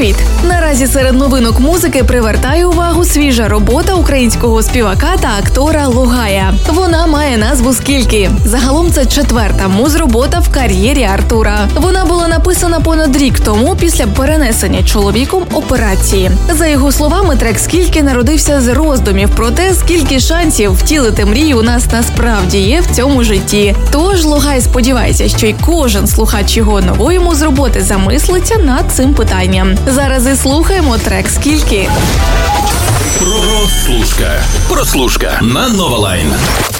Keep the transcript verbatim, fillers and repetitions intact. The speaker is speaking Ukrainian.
Привіт! Наразі серед новинок музики привертає увагу свіжа робота українського співака та актора Лугая. Вона має назву «Скільки». Загалом це четверта музробота в кар'єрі Артура. Вона була написана понад рік тому після перенесення чоловіком операції. За його словами, трек «Скільки» народився з роздумів про те, скільки шансів втілити мрію у нас насправді є в цьому житті. Тож Лугай сподівається, що й кожен слухач його нової музроботи замислиться над цим питанням. Зараз і слухаємо трек «Скільки». Прослушка. Прослушка на Нова Лайн.